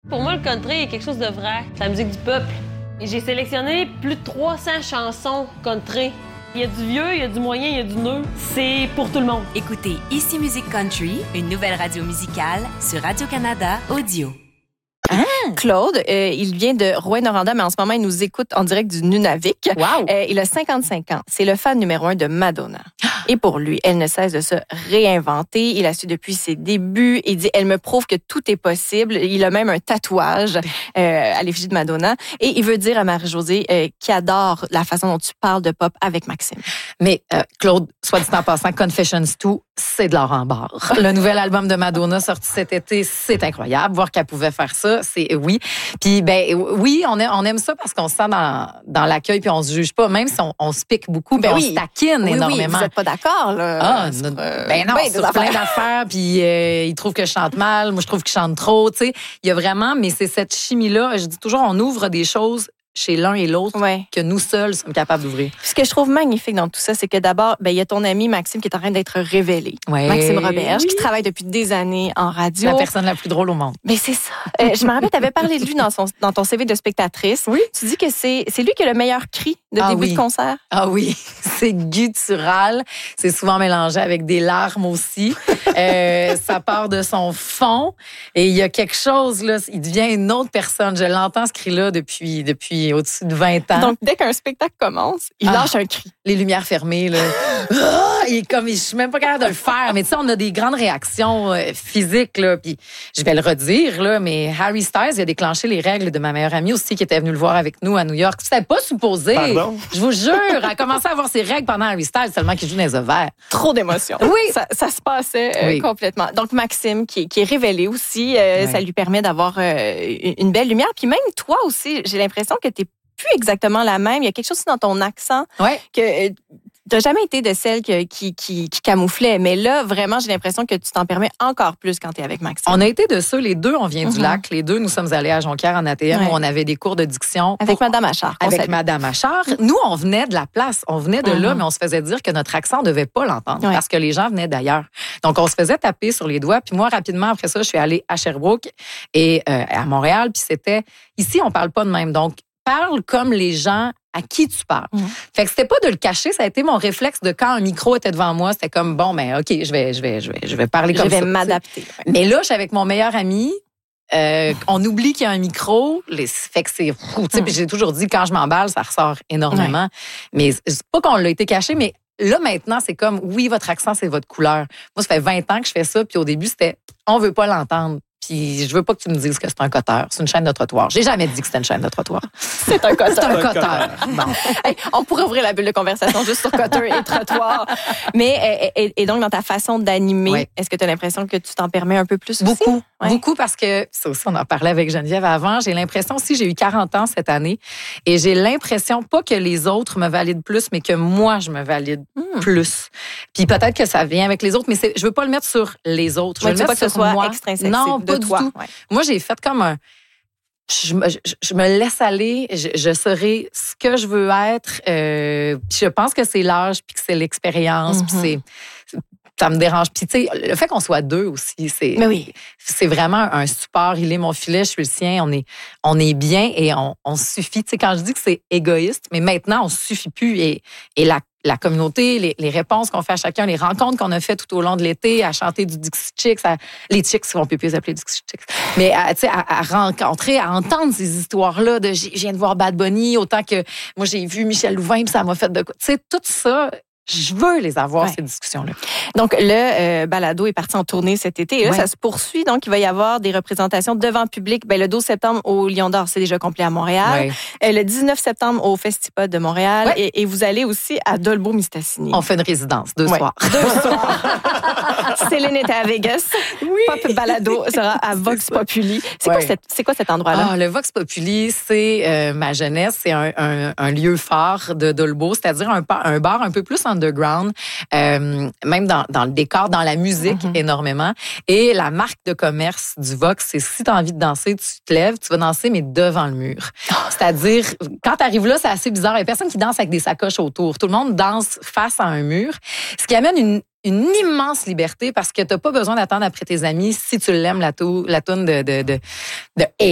Pour moi, le country est quelque chose de vrai. C'est la musique du peuple. Et j'ai sélectionné plus de 300 chansons country. Il y a du vieux, il y a du moyen, il y a du neuf. C'est pour tout le monde. Écoutez Ici Musique Country, une nouvelle radio musicale sur Radio-Canada Audio. Claude, il vient de Rouyn-Noranda, mais en ce moment, il nous écoute en direct du Nunavik. Wow! Il a 55 ans. C'est le fan numéro 1 de Madonna. Et pour lui, elle ne cesse de se réinventer. Il a su depuis ses débuts. Il dit, elle me prouve que tout est possible. Il a même un tatouage à l'effigie de Madonna. Et il veut dire à Marie-Josée qu'il adore la façon dont tu parles de pop avec Maxime. Mais Claude, soit dit en passant, Confessions 2, c'est de l'or en barre. Le nouvel album de Madonna sorti cet été, c'est incroyable. Voir qu'elle pouvait faire ça, c'est oui. Puis oui, on aime ça parce qu'on se sent dans l'accueil puis on se juge pas, même si on se pique beaucoup, on se taquine énormément. Oui, vous n'êtes pas d'accord là. Non, sur plein d'affaires. Puis il trouve que je chante mal, moi je trouve que je chante trop. Tu sais, il y a vraiment, mais c'est cette chimie là. Je dis toujours, on ouvre des choses chez l'un et l'autre que nous seuls sommes capables d'ouvrir. Ce que je trouve magnifique dans tout ça, c'est que d'abord, il y a ton ami Maxime qui est en train d'être révélé. Ouais. Maxime Roberge, qui travaille depuis des années en radio. La personne la plus drôle au monde. Mais c'est ça. Je me rappelle, tu avais parlé de lui dans ton CV de spectatrice. Oui. Tu dis que c'est lui qui a le meilleur cri de début de concert. Ah oui, c'est guttural. C'est souvent mélangé avec des larmes aussi. Ça part de son fond. Et il y a quelque chose, là, il devient une autre personne. Je l'entends, ce cri-là, depuis au-dessus de 20 ans. Donc, dès qu'un spectacle commence, il lâche un cri. Les lumières fermées, là. Je suis même pas capable de le faire. Mais tu sais, on a des grandes réactions physiques, là. Puis, je vais le redire, là, mais Harry Styles, il a déclenché les règles de ma meilleure amie aussi, qui était venue le voir avec nous à New York. C'était pas supposé. Pardon? Je vous jure, elle a commencé à avoir ses règles pendant Harry Styles, seulement qu'il joue dans les ovaires. Trop d'émotions. Oui. Ça se passait complètement. Donc, Maxime, qui est révélé aussi, ça lui permet d'avoir une belle lumière. Puis même toi aussi, j'ai l'impression que t'es plus exactement la même. Il y a quelque chose dans ton accent que t'as jamais été de celle qui camouflait. Mais là, vraiment, j'ai l'impression que tu t'en permets encore plus quand t'es avec Maxime. On a été de ceux, les deux, on vient du lac. Les deux, nous sommes allés à Jonquière en ATM où on avait des cours de diction. Avec Madame Achard. Avec Madame Achard. Nous, on venait de la place. On venait de là, mais on se faisait dire que notre accent, on devait pas l'entendre parce que les gens venaient d'ailleurs. Donc, on se faisait taper sur les doigts. Puis moi, rapidement, après ça, je suis allée à Sherbrooke et à Montréal. Puis c'était... Ici, on parle pas de même. Donc, parle comme les gens à qui tu parles. Fait que c'était pas de le cacher, ça a été mon réflexe de quand un micro était devant moi, c'était comme bon OK, je vais parler comme ça. Je vais m'adapter. Mais là, je suis avec mon meilleur ami, on oublie qu'il y a un micro, fait que c'est fou. Puis j'ai toujours dit quand je m'emballe, ça ressort énormément. Mais c'est pas qu'on l'a été caché, mais là maintenant, c'est comme oui, votre accent, c'est votre couleur. Moi, ça fait 20 ans que je fais ça, puis au début, c'était on veut pas l'entendre. Puis je veux pas que tu me dises que c'est un coteur. C'est une chaîne de trottoir. J'ai jamais dit que c'était une chaîne de trottoir. C'est un coteur. C'est un coteur. Bon. Hey, on pourrait ouvrir la bulle de conversation juste sur coteur et trottoir. Mais et donc, dans ta façon d'animer, est-ce que tu as l'impression que tu t'en permets un peu plus aussi? Beaucoup parce que, ça aussi, on en parlait avec Geneviève avant, j'ai l'impression aussi, j'ai eu 40 ans cette année, et j'ai l'impression pas que les autres me valident plus, mais que moi, je me valide plus. Puis peut-être que ça vient avec les autres, mais je veux pas le mettre sur les autres. Je veux pas que ce soit extrinsèque. Non, de pas toi. du tout. Ouais. Moi, j'ai fait comme un... Je me laisse aller, je serai ce que je veux être. Puis je pense que c'est l'âge, puis que c'est l'expérience, puis ça me dérange. Puis tu sais, le fait qu'on soit deux aussi, c'est vraiment un support. Il est mon filet, je suis le sien. On est bien et on suffit. Tu sais, quand je dis que c'est égoïste, mais maintenant on suffit plus et la communauté, les réponses qu'on fait à chacun, les rencontres qu'on a fait tout au long de l'été, à chanter du Dixie Chicks, les Chicks, on peut plus les appeler Dixie Chicks, mais à rencontrer, à entendre ces histoires-là de je viens de voir Bad Bunny, autant que moi j'ai vu Michel Louvain, puis ça m'a fait de quoi. Tu sais, tout ça. Je veux les avoir, ces discussions-là. Donc, le balado est parti en tournée cet été. Et là, ça se poursuit. Donc, il va y avoir des représentations devant public. Le 12 septembre au Lion d'Or, c'est déjà complet à Montréal. Le 19 septembre au Festipod de Montréal. Et vous allez aussi à Dolbeau-Mistassini. On fait une résidence, 2 soirs. 2 soirs. Céline était à Vegas. Pop Balado sera à Vox Populi. C'est quoi cet endroit-là? Le Vox Populi, c'est ma jeunesse. C'est un lieu phare de Dolbeau, c'est-à-dire un bar un peu plus underground, même dans le décor, dans la musique énormément. Et la marque de commerce du Vox, c'est si tu as envie de danser, tu te lèves, tu vas danser, mais devant le mur. C'est-à-dire, quand tu arrives là, c'est assez bizarre. Il y a personne qui danse avec des sacoches autour. Tout le monde danse face à un mur, ce qui amène une immense liberté parce que t'as pas besoin d'attendre après tes amis si tu l'aimes, la toune de